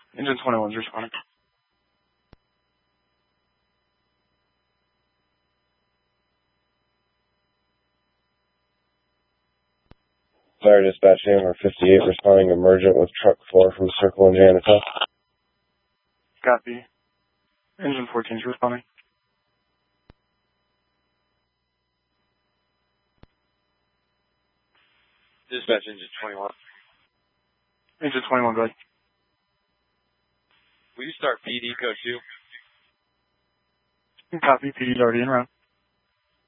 Engine 21's responding. Fire dispatch Hammer 58 responding emergent with truck 4 from Circle and Janita. Copy. Engine 14's responding. Dispatch Engine 21. Engine 21, go ahead. Will you start PD code 2? Copy. PD's already en route.